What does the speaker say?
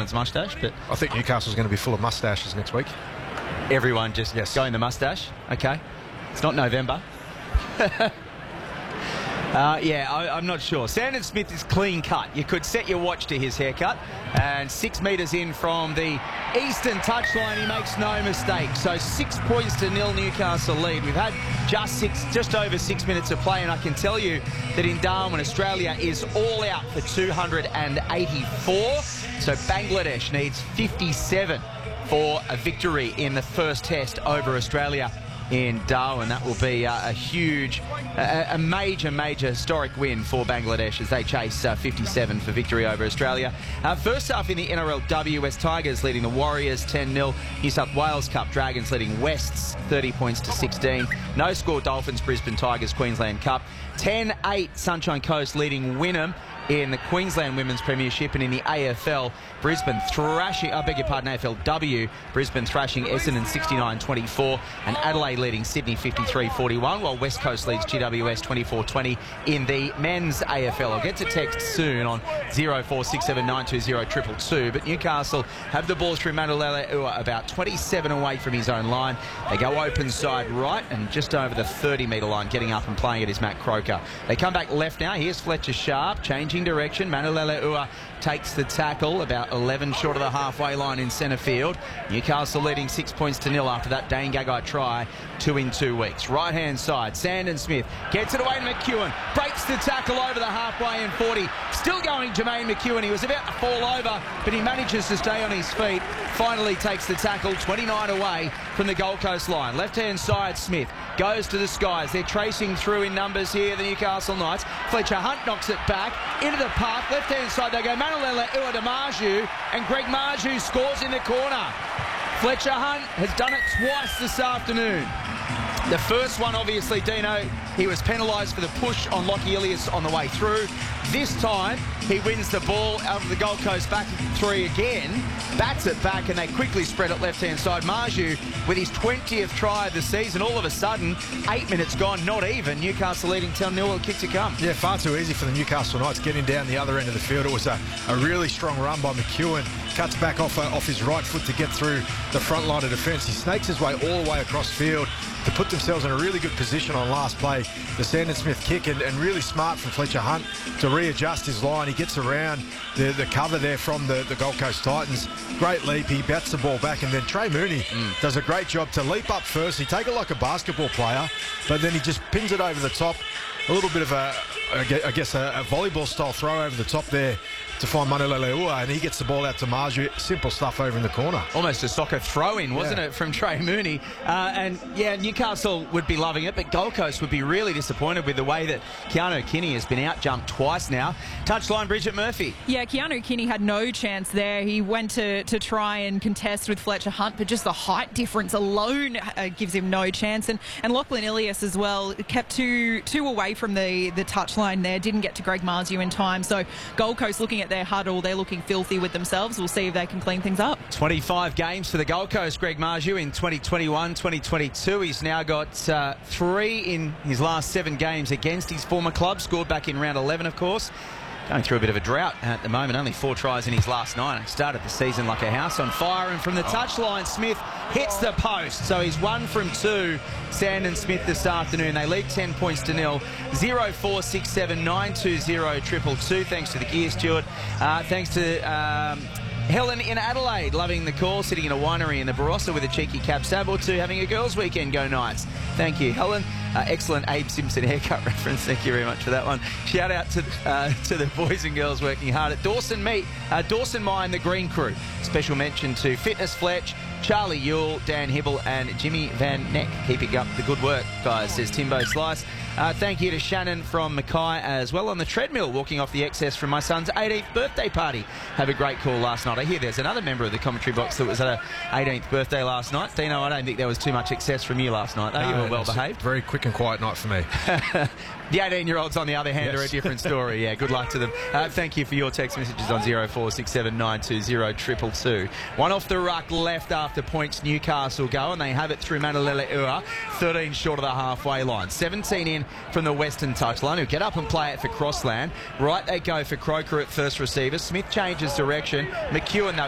Dolphins mustache, but I think Newcastle's going to be full of mustaches next week. everyone just going the mustache. Okay. It's not November. I'm not sure. Sandon Smith is clean cut. You could set your watch to his haircut. And 6 metres in from the eastern touchline, he makes no mistake. So 6 points to nil, Newcastle lead. We've had just over 6 minutes of play, and I can tell you that in Darwin, Australia is all out for 284. So Bangladesh needs 57 for a victory in the first test over Australia in Darwin. That will be a huge, a major historic win for Bangladesh as they chase 57 for victory over Australia. First half in the NRLW, West Tigers leading the Warriors 10-0. New South Wales Cup, Dragons leading Wests 30 points to 16. No score Dolphins, Brisbane Tigers, Queensland Cup. 10-8 Sunshine Coast leading Wynnum in the Queensland Women's Premiership, and in the AFL, Brisbane thrashing, AFLW, Brisbane thrashing Essendon 69-24, and Adelaide leading Sydney 53-41, while West Coast leads GWS 24-20 in the men's AFL. I'll get to text soon on 0467920222, but Newcastle have the ball through Manulele Ua about 27 away from his own line. They go open side right and just over the 30-metre line. Getting up and playing it is Matt Croker. They come back left now. Here's Fletcher Sharp, changing direction. Manulele Ua takes the tackle about 11 short of the halfway line in centre field. Newcastle leading 6 points to nil after that Dane Gagai try 2 in 2 weeks. Right hand side, Sandon Smith gets it away to McEwen, breaks the tackle over the halfway in 40. Still going Jermaine McEwen. He was about to fall over, but he manages to stay on his feet. Finally takes the tackle 29 away from the Gold Coast line. Left hand side, Smith goes to the skies. They're tracing through in numbers here, the Newcastle Knights. Fletcher Hunt knocks it back into the path. Left hand side they go Manulele Ua to Marju, and Greg Marju scores in the corner. Fletcher Hunt has done it twice this afternoon. The first one, obviously, Dino, he was penalised for the push on Lockie Ilias on the way through. This time, he wins the ball out of the Gold Coast back three again, bats it back, and they quickly spread it left-hand side. Marju, with his 20th try of the season, all of a sudden, 8 minutes gone, not even. Newcastle leading 10-0, kick to come. Yeah, far too easy for the Newcastle Knights getting down the other end of the field. It was a really strong run by McEwen. Cuts back off his right foot to get through the front line of defence. He snakes his way all the way across field to put themselves in a really good position on last play. The Sandon Smith kick, and really smart from Fletcher Hunt to readjust his line. He gets around the cover there from the Gold Coast Titans. Great leap. He bats the ball back, and then Trey Mooney does a great job to leap up first. He take it like a basketball player, but then he just pins it over the top. A little bit of a volleyball style throw over the top there to find Manulele Ua, and he gets the ball out to Marju. Simple stuff over in the corner. Almost a soccer throw-in, wasn't it, from Trey Mooney? Newcastle would be loving it, but Gold Coast would be really disappointed with the way that Keanu Kinney has been out-jumped twice now. Touchline, Bridget Murphy. Yeah, Keanu Kinney had no chance there. He went to try and contest with Fletcher Hunt, but just the height difference alone gives him no chance. And Lachlan Ilias as well kept two away from the touchline there. Didn't get to Greg Marju in time. So Gold Coast looking at their huddle, they're looking filthy with themselves. We'll see if they can clean things up. 25 games for the Gold Coast, Greg Marju, in 2021, 2022. He's now got 3 in his last 7 games against his former club. Scored back in round 11, of course. Going through a bit of a drought at the moment. Only 4 tries in his last 9. He started the season like a house on fire. And from the touchline, Smith hits the post. So he's 1 from 2. Sandon Smith this afternoon. They lead 10 points to nil. 0467920222. Thanks to the gear steward. Thanks to Helen in Adelaide, loving the call, sitting in a winery in the Barossa with a cheeky cab sab or two, having a girls' weekend. Go Knights. Thank you, Helen. Excellent Abe Simpson haircut reference. Thank you very much for that one. Shout out to the boys and girls working hard at Dawson Mine, the Green Crew. Special mention to Fitness Fletch, Charlie Yule, Dan Hibble and Jimmy Van Neck. Keeping up the good work, guys, says Timbo Slice. Thank you to Shannon from Mackay as well on the treadmill, walking off the excess from my son's 18th birthday party. Have a great call last night. I hear there's another member of the commentary box that was at her 18th birthday last night. Dino, I don't think there was too much excess from you last night, though. No, you were well behaved. Very quick and quiet night for me. The 18-year-olds, on the other hand, are a different story. Yeah, good luck to them. Thank you for your text messages on 0467920222. One off the ruck left after points Newcastle go, and they have it through Manulele Ua, 13 short of the halfway line. 17 in from the western touchline, who get up and play it for Crossland. Right, they go for Croker at first receiver. Smith changes direction. McEwen, they'll